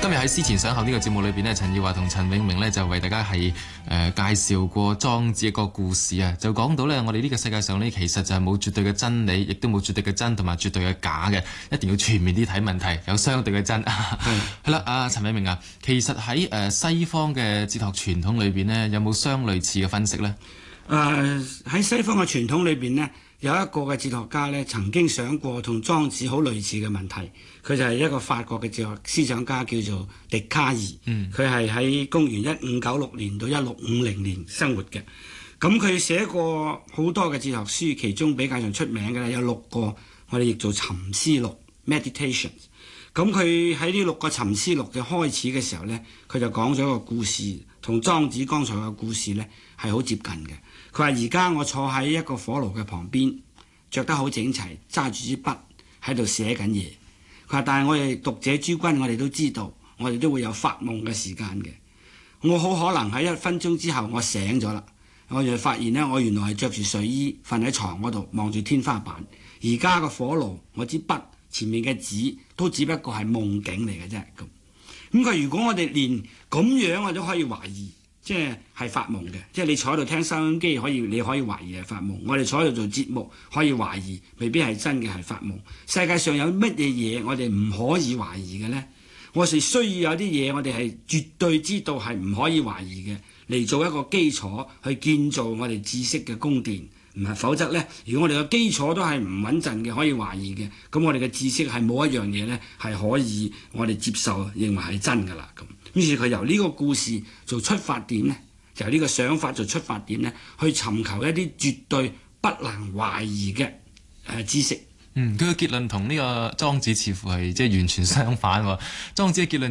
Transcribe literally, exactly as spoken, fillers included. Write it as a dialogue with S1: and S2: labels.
S1: 今日喺思前想後呢個節目裏邊呢，陳耀華同陳永明呢就為大家係誒、呃、介紹過莊子一個故事啊，就講到呢，我哋呢個世界上呢，其實就係冇絕對嘅真理，亦都冇絕對嘅真同埋絕對嘅假嘅，一定要全面啲睇問題，有相對嘅真。係啦，阿陳永明啊，其實喺誒、呃、西方嘅哲學傳統裏邊呢，有冇相類似嘅分析呢？
S2: 誒喺、呃、西方嘅傳統裏邊呢，有一個嘅哲學家呢曾經想過同莊子好類似嘅問題。佢就係一個法國嘅哲學思想家，叫做笛卡爾。佢係喺公元一五九六年到一六五零年生活嘅。咁佢寫過好多嘅哲學書，其中比較上出名嘅咧有六個，我哋譯做沉思錄 （Meditations）。咁佢喺呢六個沉思錄嘅開始嘅時候呢，佢就講咗一個故事，同莊子剛才嘅故事呢係好接近嘅。佢話：而家我坐喺一個火爐嘅旁邊，着得好整齊，揸住支筆喺度寫緊嘢。佢話：但係我哋讀者諸君，我哋都知道，我哋都會有發夢嘅時間嘅。我好可能喺一分鐘之後，我醒咗啦，我就發現呢，我原來係着住睡衣瞓喺床嗰度，望住天花板。而家個火爐，我支筆前面嘅紙都只不過係夢境嚟嘅啫。咁咁佢如果我哋連咁樣我都可以懷疑，即係係發夢嘅，即係你坐喺度聽收音機可以，你可以懷疑係發夢。我哋坐喺度做節目可以懷疑，未必係真嘅係發夢。世界上有乜嘢嘢我哋唔可以懷疑嘅呢？我哋需要有啲嘢我哋係絕對知道係唔可以懷疑嘅，嚟做一個基礎去建造我哋知識嘅宮殿。唔係，否則呢，如果我哋嘅基礎都係唔穩陣嘅，可以懷疑嘅，咁我哋嘅知識係冇一樣嘢呢係可以我哋接受認為係真㗎啦。咁於是佢由呢個故事做出發點呢，由呢個想法做出發點呢，去尋求一啲絕對不能懷疑嘅誒、呃、知識。
S1: 嗯，佢嘅結論同呢個莊子似乎係即係完全相反喎。莊子嘅結論